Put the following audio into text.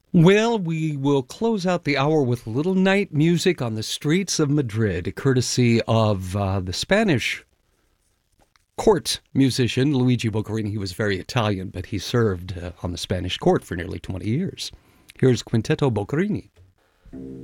Well, we will close out the hour with a little night music on the streets of Madrid, courtesy of the Spanish court musician Luigi Boccherini. He was very Italian, but he served on the Spanish court for nearly 20 years. Here's Quinteto Boccherini.